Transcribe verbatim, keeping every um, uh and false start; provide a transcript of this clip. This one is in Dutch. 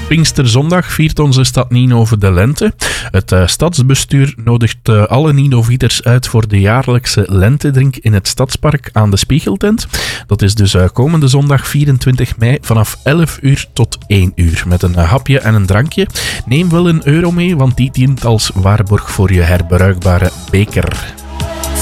Pinksterzondag viert onze stad Ninove de lente. Het uh, stadsbestuur nodigt uh, alle Ninovieters uit voor de jaarlijkse lentedrink in het Stadspark aan de Spiegeltent. Dat is dus uh, komende zondag vierentwintig mei vanaf elf uur tot één uur. Met een uh, hapje en een drankje. Neem wel een euro mee, want die dient als waarborg voor je herbruikbare beker.